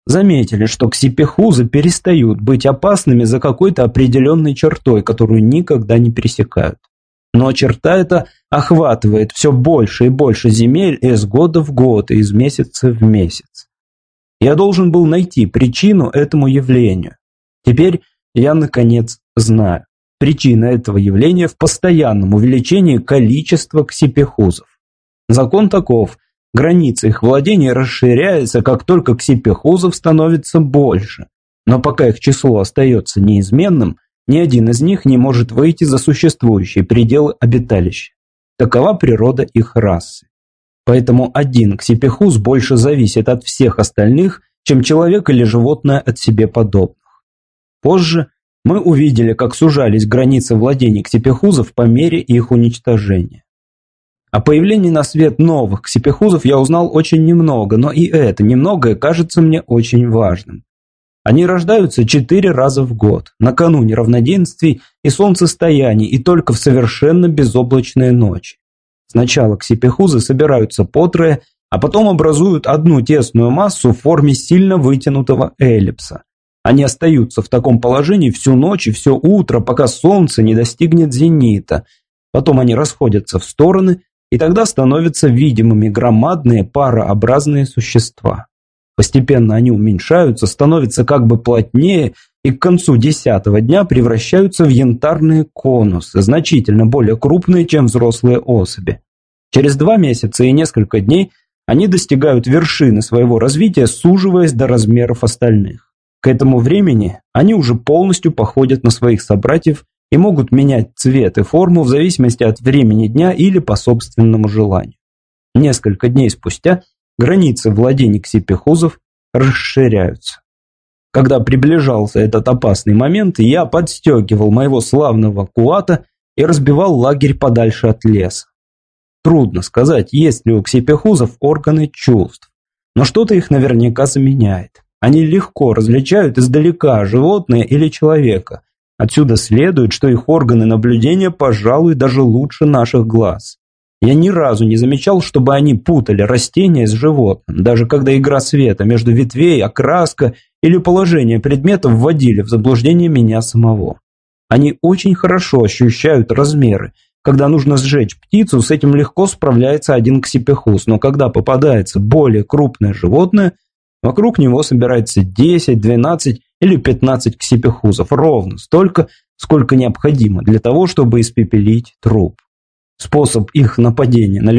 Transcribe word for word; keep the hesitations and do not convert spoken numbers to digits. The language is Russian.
заметили, что ксипехузы перестают быть опасными за какой-то определенной чертой, которую никогда не пересекают. Но черта эта охватывает все больше и больше земель из года в год и из месяца в месяц. Я должен был найти причину этому явлению. Теперь я, наконец, знаю. Причина этого явления в постоянном увеличении количества ксипехузов. Закон таков. Граница их владения расширяется, как только ксипехузов становится больше. Но пока их число остается неизменным, ни один из них не может выйти за существующие пределы обиталища. Такова природа их расы. Поэтому один ксипехуз больше зависит от всех остальных, чем человек или животное от себе подобных. Позже мы увидели, как сужались границы владений ксипехузов по мере их уничтожения. О появлении на свет новых ксипехузов я узнал очень немного, но и это немногое кажется мне очень важным. Они рождаются четыре раза в год, накануне равноденствий и солнцестояний, и только в совершенно безоблачные ночи. Сначала ксипехузы собираются по трое, а потом образуют одну тесную массу в форме сильно вытянутого эллипса. Они остаются в таком положении всю ночь и все утро, пока солнце не достигнет зенита. Потом они расходятся в стороны, и тогда становятся видимыми громадные парообразные существа. Постепенно они уменьшаются, становятся как бы плотнее и к концу десятого дня превращаются в янтарные конусы, значительно более крупные, чем взрослые особи. Через два месяца и несколько дней они достигают вершины своего развития, суживаясь до размеров остальных. К этому времени они уже полностью походят на своих собратьев и могут менять цвет и форму в зависимости от времени дня или по собственному желанию. Несколько дней спустя границы владений ксипехузов расширяются. Когда приближался этот опасный момент, я подстегивал моего славного куата и разбивал лагерь подальше от леса. Трудно сказать, есть ли у ксипехузов органы чувств, но что-то их наверняка заменяет. Они легко различают издалека животное или человека. Отсюда следует, что их органы наблюдения, пожалуй, даже лучше наших глаз. Я ни разу не замечал, чтобы они путали растения с животным, даже когда игра света между ветвей, окраска или положение предметов вводили в заблуждение меня самого. Они очень хорошо ощущают размеры. Когда нужно сжечь птицу, с этим легко справляется один ксипехуз, но когда попадается более крупное животное, вокруг него собирается десять, двенадцать или пятнадцать ксипехузов, ровно столько, сколько необходимо для того, чтобы испепелить труп. Способ их нападения на